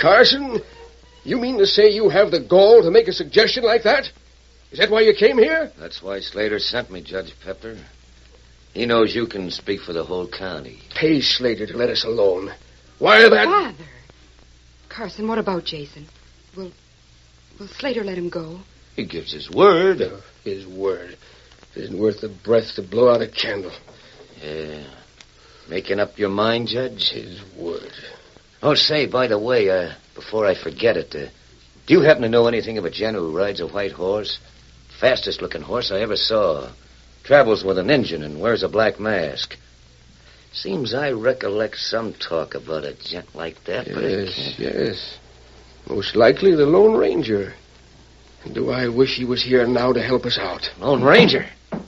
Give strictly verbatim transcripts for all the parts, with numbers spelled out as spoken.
Carson, you mean to say you have the gall to make a suggestion like that? Is that why you came here? That's why Slater sent me, Judge Pepper. He knows you can speak for the whole county. Pay Slater to let us alone. Why that... Father! Carson, what about Jason? Will, will Slater let him go? He gives his word. Uh, his word. It isn't worth the breath to blow out a candle. Yeah. Making up your mind, Judge? His word. Oh, say, by the way, uh, before I forget it, uh, do you happen to know anything of a gent who rides a white horse? Fastest-looking horse I ever saw. Travels with an engine and wears a black mask. Seems I recollect some talk about a gent like that, but I Yes, can't... yes. Most likely the Lone Ranger. And do I wish he was here now to help us out. Lone Ranger?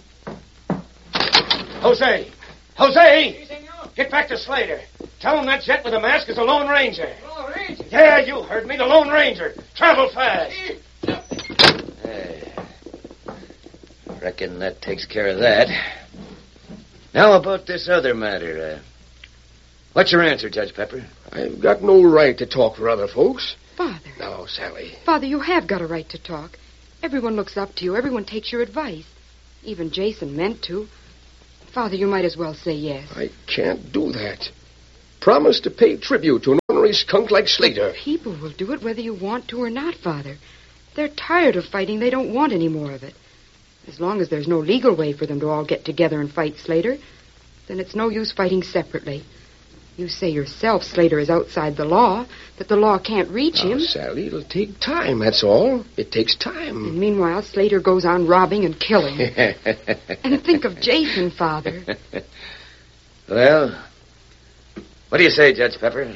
Jose! Jose! Get back to Slater. Tell him that gent with the mask is the Lone Ranger. Lone Ranger? Yeah, you heard me, the Lone Ranger. Travel fast. Hey. Reckon that takes care of that. Now about this other matter. Uh, what's your answer, Judge Pepper? I've got no right to talk for other folks. Father. No, Sally. Father, you have got a right to talk. Everyone looks up to you. Everyone takes your advice. Even Jason meant to. Father, you might as well say yes. I can't do that. Promise to pay tribute to an ornery skunk like Slater. People will do it whether you want to or not, Father. They're tired of fighting. They don't want any more of it. As long as there's no legal way for them to all get together and fight Slater, then it's no use fighting separately. You say yourself Slater is outside the law, that the law can't reach Now, him. Sally, it'll take time, that's all. It takes time. And meanwhile, Slater goes on robbing and killing. And think of Jason, Father. Well, what do you say, Judge Pepper?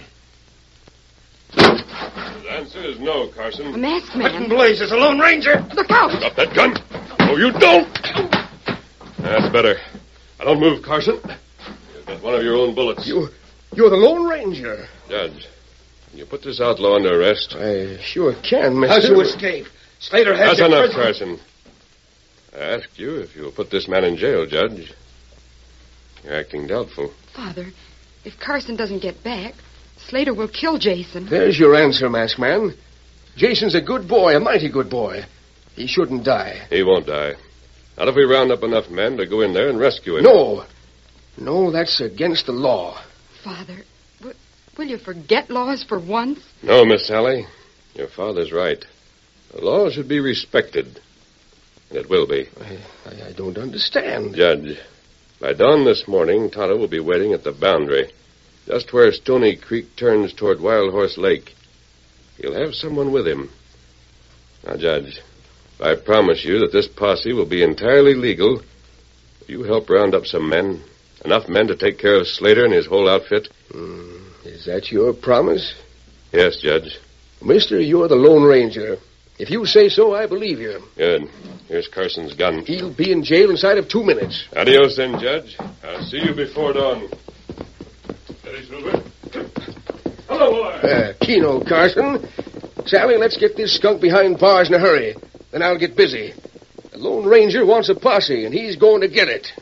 The answer is no, Carson. A masked What in man. blazes, a Lone Ranger? Look out! Drop that gun. No, you don't. That's better. Now, don't move, Carson. You've got one of your own bullets. You, you're the Lone Ranger. Judge, can you put this outlaw under arrest? I sure can, mister. How's you escape? Slater has That's you enough, prisoner. Carson. I asked you if you'll put this man in jail, Judge. You're acting doubtful. Father, if Carson doesn't get back, Slater will kill Jason. There's your answer, masked man. Jason's a good boy, a mighty good boy. He shouldn't die. He won't die. Not if we round up enough men to go in there and rescue him. No. No, that's against the law. Father, w- will you forget laws for once? No, Miss Sally. Your father's right. The law should be respected. And it will be. I, I, I don't understand. Judge, by dawn this morning, Tonto will be waiting at the boundary, just where Stony Creek turns toward Wild Horse Lake. He'll have someone with him. Now, Judge, I promise you that this posse will be entirely legal. Will you help round up some men? Enough men to take care of Slater and his whole outfit? Mm, is that your promise? Yes, Judge. Mister, you're the Lone Ranger. If you say so, I believe you. Good. Here's Carson's gun. He'll be in jail inside of two minutes. Adios, then, Judge. I'll see you before dawn. Steady, Silver. Hello, boy. Uh, Keno, Carson. Sally, let's get this skunk behind bars in a hurry. Then I'll get busy. The Lone Ranger wants a posse, and he's going to get it.